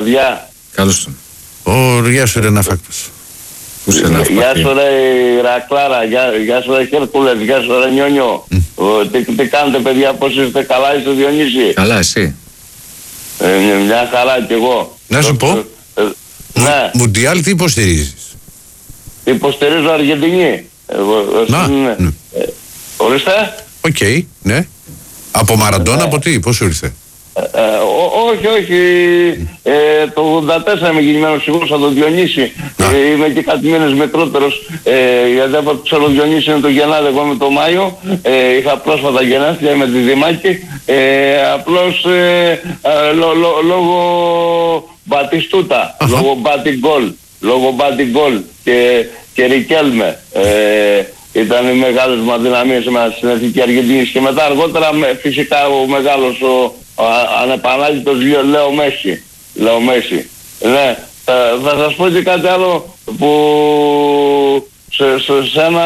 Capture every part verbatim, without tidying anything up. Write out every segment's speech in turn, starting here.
παιδιά. Καλώς τον. Ω, γεια σου ρε Ναφάκτος. Πού σε να Γεια σου ρε Ρακλάρα, γεια, γεια σου ρε Χέρκουλες, γεια σου ρε Νιόνιο. Mm. Ο, τι, τι κάνετε παιδιά, πώς είστε, καλά είστε Διονύση? Καλά, εσύ? Ε, μια χαρά κι εγώ. Να σου πω, ε, ναι. Μουντιάλ τι υποστηρίζεις? Υποστηρίζω Αργεντινή. Εγώ, Να, ναι. ναι. Ε, ορίστε. Οκ, okay, ναι. Από Μαραντόνα, ναι. από τι, πώς σου ήρθε? Ε, ε, ό, όχι, όχι. Ε, το ογδόντα τέσσερα είμαι γεννημένος σίγουρος από τον Διονύση. Ε, είμαι και κάτι μήνες μικρότερος. Ε, γιατί από το ξέρω Διονύση είναι το Γενάρη, εγώ είμαι το Μάιο. Ε, είχα πρόσφατα γενέθλια με τη Δημάκη. Ε, απλώς ε, ε, λο, λο, λόγω Μπατιστούτα, uh-huh. λόγω Μπατιγκόλ, λόγω Μπατιγκόλ και, και Ρικέλμε. Ε, ήταν οι μεγάλες μου αδυναμίες στην Εθνική Αργεντινή και μετά αργότερα με, φυσικά ο μεγάλος ο, ο ανεπανάληπτος Λέο Μέση. Λέο Μέση. Ναι, θα, θα σας πω και κάτι άλλο που σε, σε, σε ένα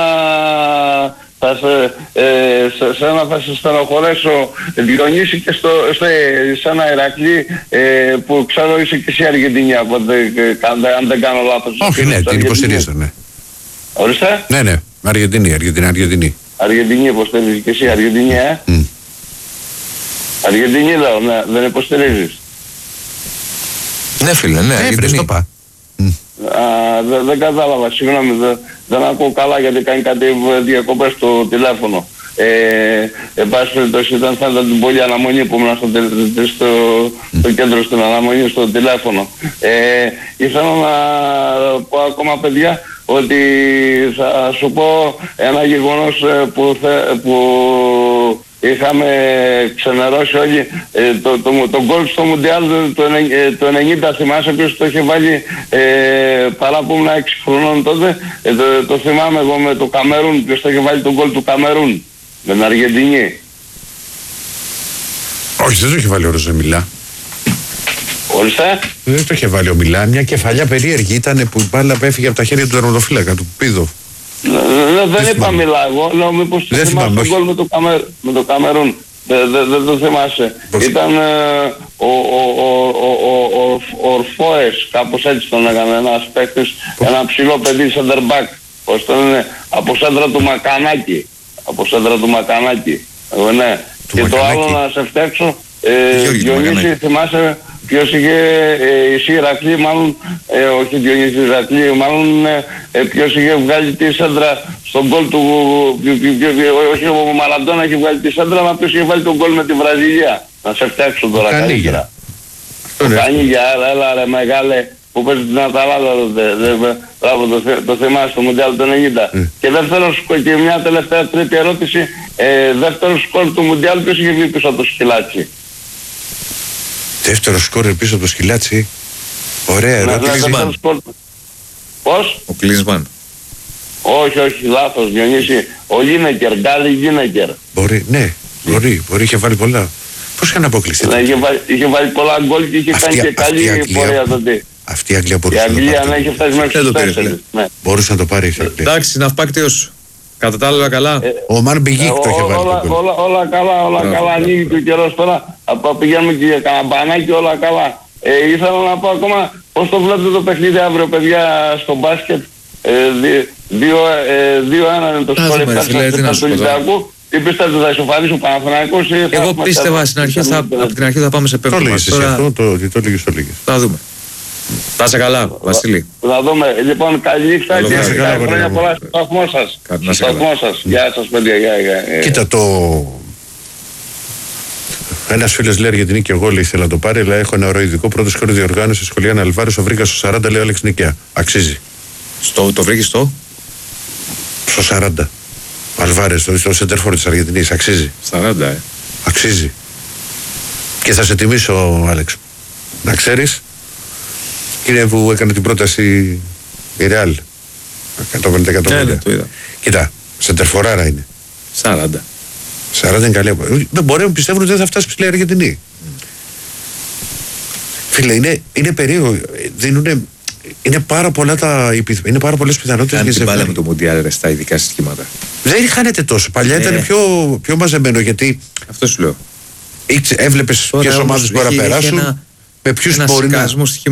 θα σε, ε, σε, σε ένα θα σε στενοχωρέσω Διονύση και στο, στο, σε ένα Ηρακλή ε, που ξέρω είσαι και εσύ Αργεντινή από, αν δεν κάνω λάθος. Όχι, ναι, την υποστηρίζω, ναι. Ορίστε. Ναι, ναι. Αργεντινή, Αργεντινή, Αργεντινή. Αργεντινή υποστηρίζεις και εσύ, Αργεντινή, ε. Mm. Αργεντινή λέω, ναι, δεν υποστηρίζεις. Ναι φίλε, ναι, Αργεντινή. Το πά. Δεν δε κατάλαβα, συγγνώμη, δεν δε ακούω καλά γιατί κάνει κάτι διακοπές στο τηλέφωνο. Ε, εν πάση περιπτώσει ήταν σαν την πολλή αναμονή που ήμουν στο, στο, στο κέντρο στην αναμονή στο τηλέφωνο. Ε, ήθελα να πω ακόμα παιδιά ότι θα σου πω ένα γεγονός που, θε, που είχαμε ξενερώσει όλοι, ε, το, το, το, το γκολ στο Μουντιάλ το, το ενενήντα θυμάσαι ποιος το είχε βάλει ε, παρά που ήμουν έξι χρονών τότε, ε, το, το θυμάμαι εγώ με το Καμερούν, ποιος το είχε βάλει το γκολ του Καμερούν με την Αργεντινή. Όχι, δεν το είχε βάλει ο Ροζεμιλά. Ορίστε. Δεν το είχε βάλει ο Μιλά. Μια κεφαλιά περίεργη ήταν που η μπάλα έφυγε από τα χέρια του τερματοφύλακα, του Πίδο. Δεν είπα Μιλά εγώ, λέω μήπως το θυμάσαι τον γκολ με το, Καμερ, με το Καμερούν. Δεν δε, δε το θυμάσαι. Πώς... Ήταν ε, ο, ο, ο, ο, ο, ο Ορφόες, κάπως έτσι τον έκανε ένας παίκτης, ένα ψηλό παιδί center back. Πώς τον είναι, από σέντρα του Μακανάκη. Από σέντρα του Μακανάκη. Εγώ, ναι. Του και Μακανάκη. Το άλλο να σε φτιάξω, ε, Διονύση, θυμάσαι ποιος είχε ε, η Σιρακλή, μάλλον, ε, όχι Διονύση Ηρακλή, μάλλον ε, ποιος είχε βγάλει τη σέντρα στον γκολ του, όχι ο Μαραντόνα έχει βγάλει τη σέντρα, αλλά ποιος είχε βάλει τον γκολ με τη Βραζιλία. Να σε φτιάξω τώρα καλύτερα. Κανίγια, έλα ρε μεγάλε, που παίζει την Αταλάντα, μπράβο, το θυμάσαι στο Μουντιάλ του ενενήντα. Και δεύτερο σκορ, και μια τελευταία τρίτη ερώτηση, δεύτερο σκορ του Μουντιάλ ποιος είχε βγει πίσω από το Σκυλάτσι? Δεύτερο σκόρ πίσω από το Σκυλάτσι. Ωραία ερώτηση. Πώς? Ο Κλίσμαν. Όχι, όχι, λάθος, Διονύση. Ο Λίνεκερ, Γκάλι Λίνεκερ. Μπορεί, ναι, μπορεί, μπορεί, είχε βάλει πολλά. Πώς είχαν αποκλειστεί? Ναι, είχε, βάλει, είχε βάλει πολλά γκολ και είχε αυτή, κάνει και καλή Αγγλία, πορεία τότε. Αυτή η Αγγλία μπορούσε να το πάρει. Η Αγγλία, ναι, είχε φτάσει μέχρι στους τέσσερις. Ναι. Μπορούσε να το πάρει η Αγγλία. Εντάξει, ναυπάκτιος. Κατά τα άλλα καλά. Ε, ο Μαν Μπιγίκ το είχε βάλει. Όλα, όλα, όλα καλά, όλα καλά. Ανοίγει και ο καιρός τώρα. Από πηγαίνουμε και για καμπανάκι, όλα καλά. Ε, ήθελα να πω ακόμα πώς το βλέπετε το παιχνίδι αύριο, παιδιά, στο μπάσκετ. δύο ένα είναι το σκορ του Ολυμπιακού. Τι πιστεύετε, θα ισοφαρίσει ο Παναθηναϊκός? Εγώ πίστευα στην αρχή, θα, από την αρχή θα πάμε σε πέμπτο. Το λέγεις εσύ αυτό, το λέγεις, το λέγεις. Θα δούμε. Θα είσαι καλά, Βασίλη. Θα δούμε. Λοιπόν, καλή νύχτα και χρόνια πολλά στο σταθμό σας. Στο σταθμό σας. Γεια σας, παιδιά. Κοίτα, το... Ένας φίλος λέει Αργεντινή και εγώ λέει, θέλω να το πάρει, αλλά έχω ένα ωραίο ειδικό. Πρώτο σκορ διοργάνωση σχολεία Αλβάρες, το βρήκα στο σαράντα, λέει ο Άλεξ Νικαία. Αξίζει. Στο, το βρήκε στο? Στο σαράντα. Αλβάρες, στο σεντερφόρ της Αργεντινής. Αξίζει. σαράντα, ε. Αξίζει. Και θα σε τιμήσω, Άλεξ. Να ξέρεις, είναι που έκανε την πρόταση η Ρεάλ. εκατόν πενήντα εκατομμύρια. Ναι, ναι, το είδα. Κοίτα, σεντερφοράρα είναι. σαράντα. σαράντα είναι καλή. Δεν μπορεί να πιστεύουν ότι δεν θα φτάσει ψηλά η Αργεντινή. Mm. Φίλε, είναι, είναι περίεργο. Δίνουνε, είναι πάρα, πολλά τα, είναι πάρα πολλές πιθανότητες. Αν την βάλαμε το Μουντιάλ ρε στα ειδικά συστήματα. Δεν χάνεται τόσο. Παλιά ε. ήταν πιο, πιο μαζεμένο γιατί. Αυτό σου λέω. Έβλεπες ποιες ομάδες μπορεί να περάσουν. Με ποιους μπορεί να.